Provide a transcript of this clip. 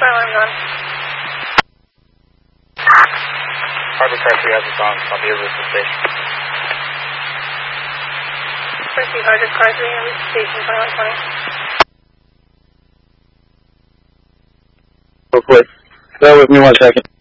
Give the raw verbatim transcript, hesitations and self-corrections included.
alarm's on. Harbor Car three has its on, on the River Station. Receive Harbor Car three, River Station, twenty-one twenty. Hopefully. Bear with me one second.